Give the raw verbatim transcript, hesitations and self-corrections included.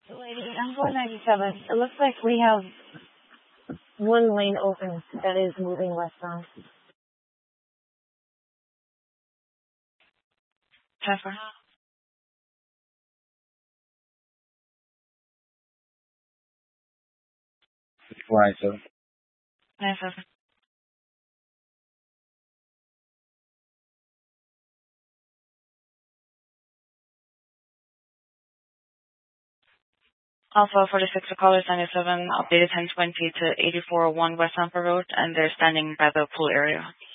Lady, I'm four ninety-seven. It looks like we have one lane open that is moving westbound. Transfer. four ninety-seven. nine seven. Alpha forty-six to callers ninety-seven, updated ten twenty to eighty-four oh one West Tampa Road, and they're standing by the pool area.